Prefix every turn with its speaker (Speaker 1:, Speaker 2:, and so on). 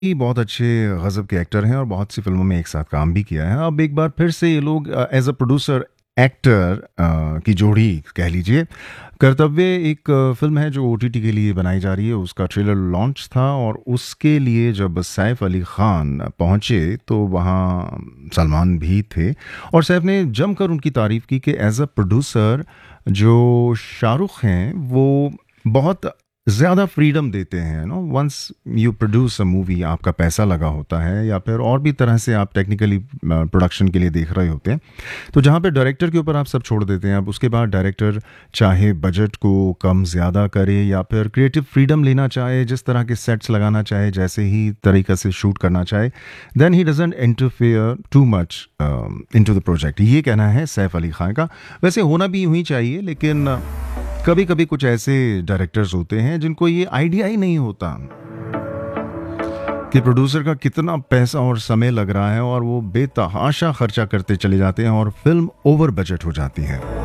Speaker 1: ही बहुत अच्छे गज़ब के एक्टर हैं और बहुत सी फ़िल्मों में एक साथ काम भी किया है। अब एक बार फिर से ये लोग एज़ अ प्रोड्यूसर एक्टर की जोड़ी कह लीजिए। कर्तव्य एक फ़िल्म है जो ओटीटी के लिए बनाई जा रही है, उसका ट्रेलर लॉन्च था और उसके लिए जब सैफ अली ख़ान पहुँचे तो वहाँ सलमान भी थे और सैफ ने जमकर उनकी तारीफ़ की कि एज़ अ प्रोड्यूसर जो शाहरुख़ हैं वो बहुत ज़्यादा फ्रीडम देते हैं। Once you produce a movie, आपका पैसा लगा होता है या फिर और भी तरह से आप टेक्निकली प्रोडक्शन के लिए देख रहे होते हैं, तो जहाँ पे डायरेक्टर के ऊपर आप सब छोड़ देते हैं। अब उसके बाद डायरेक्टर चाहे बजट को कम ज़्यादा करे या फिर क्रिएटिव फ्रीडम लेना चाहे, जिस तरह के सेट्स लगाना चाहे, जैसे ही तरीक़ा से शूट करना चाहे, then he doesn't interfere too much into the project. ये कहना है सैफ अली खान का। वैसे होना भी यूँ ही चाहिए, लेकिन कभी कभी कुछ ऐसे डायरेक्टर्स होते हैं जिनको ये आइडिया ही नहीं होता कि प्रोड्यूसर का कितना पैसा और समय लग रहा है और वो बेतहाशा खर्चा करते चले जाते हैं और फिल्म ओवर बजट हो जाती है।